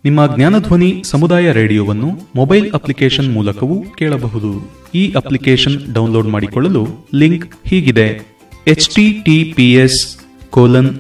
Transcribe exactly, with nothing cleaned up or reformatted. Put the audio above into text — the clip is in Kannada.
ನಿಮ್ಮ ಜ್ಞಾನಧ್ವನಿ ಸಮುದಾಯ ರೇಡಿಯೋವನ್ನು ಮೊಬೈಲ್ ಅಪ್ಲಿಕೇಶನ್ ಮೂಲಕವೂ ಕೇಳಬಹುದು. ಈ ಅಪ್ಲಿಕೇಶನ್ ಡೌನ್ಲೋಡ್ ಮಾಡಿಕೊಳ್ಳಲು ಲಿಂಕ್ ಹೀಗಿದೆ: H T T P S colon